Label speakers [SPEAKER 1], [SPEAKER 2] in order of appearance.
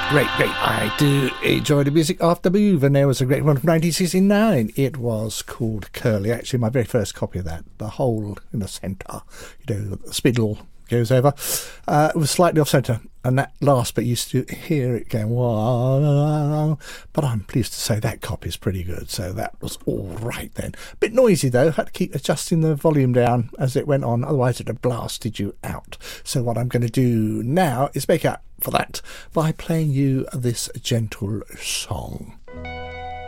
[SPEAKER 1] Great. I do enjoy the music after Move, and there was a great one from 1969. It was called Curly. Actually, my very first copy of that. The hole in the centre, the spindle goes over. It was slightly off centre, and that last bit used to hear it going, wow. But I'm pleased to say that copy is pretty good, so that was all right then. Bit noisy though, had to keep adjusting the volume down as it went on, otherwise it would have blasted you out. So what I'm going to do now is make up for that by playing you this gentle song.